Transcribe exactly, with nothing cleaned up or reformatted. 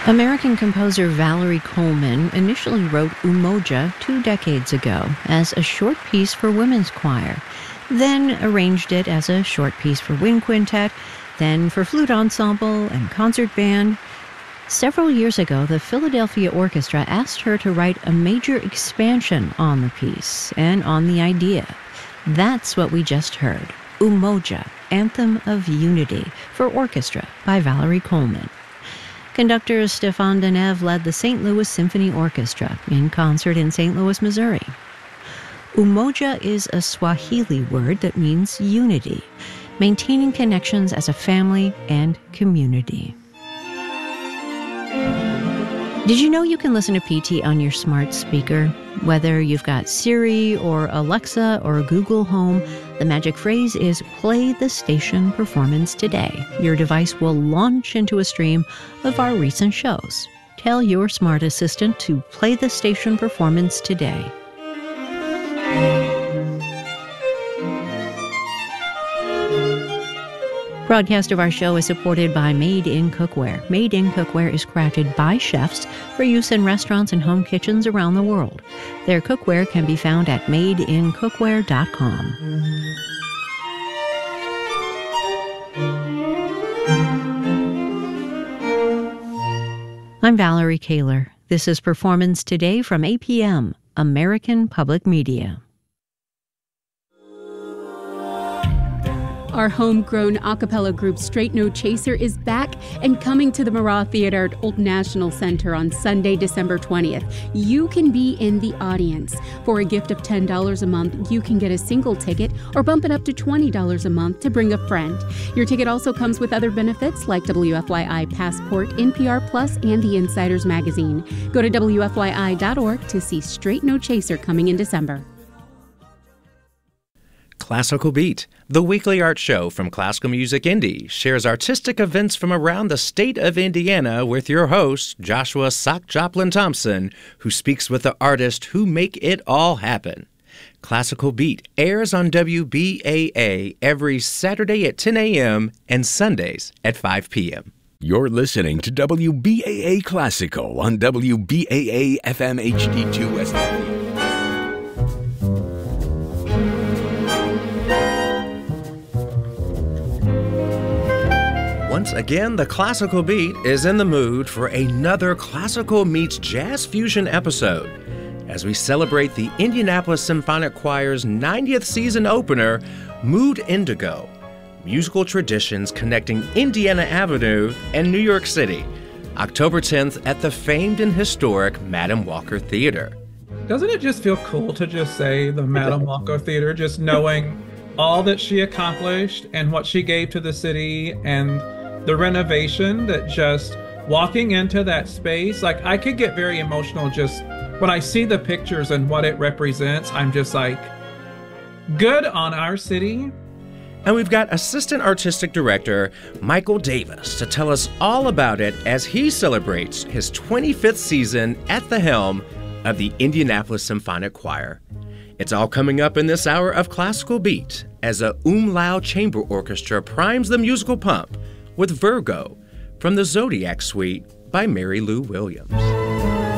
American composer Valerie Coleman initially wrote Umoja two decades ago as a short piece for women's choir, then arranged it as a short piece for wind quintet, then for flute ensemble and concert band. Several years ago, the Philadelphia Orchestra asked her to write a major expansion on the piece and on the idea. That's what we just heard, Umoja, Anthem of Unity, for orchestra by Valerie Coleman. Conductor Stéphane Denève led the Saint Louis Symphony Orchestra in concert in Saint Louis, Missouri. Umoja is a Swahili word that means unity, maintaining connections as a family and community. Did you know you can listen to P T on your smart speaker? Whether you've got Siri or Alexa or Google Home, the magic phrase is "Play the station Performance Today." Your device will launch into a stream of our recent shows. Tell your smart assistant to play the station Performance Today. Broadcast of our show is supported by Made in Cookware. Made in Cookware is crafted by chefs for use in restaurants and home kitchens around the world. Their cookware can be found at made in cookware dot com. I'm Valerie Kaler. This is Performance Today from A P M, American Public Media. Our homegrown a cappella group Straight No Chaser is back and coming to the Marat Theater at Old National Center on Sunday, December twentieth. You can be in the audience. For a gift of ten dollars a month, you can get a single ticket or bump it up to twenty dollars a month to bring a friend. Your ticket also comes with other benefits like W F Y I Passport, N P R Plus, and the Insiders Magazine. Go to W F Y I dot org to see Straight No Chaser coming in December. Classical Beat, the weekly art show from Classical Music Indy, shares artistic events from around the state of Indiana with your host, Joshua Sock Joplin Thompson, who speaks with the artists who make it all happen. Classical Beat airs on W B A A every Saturday at ten a.m. and Sundays at five p.m. You're listening to W B A A Classical on W B A A F M H D two West Lafayette. Once again, the Classical Beat is in the mood for another classical meets jazz fusion episode as we celebrate the Indianapolis Symphonic Choir's ninetieth season opener, Mood Indigo, musical traditions connecting Indiana Avenue and New York City, October tenth at the famed and historic Madam Walker Theater. Doesn't it just feel cool to just say the Madam Walker Theater, just knowing all that she accomplished and what she gave to the city and the renovation, that just walking into that space, like I could get very emotional just when I see the pictures and what it represents. I'm just like, good on our city. And we've got Assistant Artistic Director Michael Davis to tell us all about it as he celebrates his twenty-fifth season at the helm of the Indianapolis Symphonic Choir. It's all coming up in this hour of Classical Beat as a Umlau Chamber Orchestra primes the musical pump with Virgo from the Zodiac Suite by Mary Lou Williams.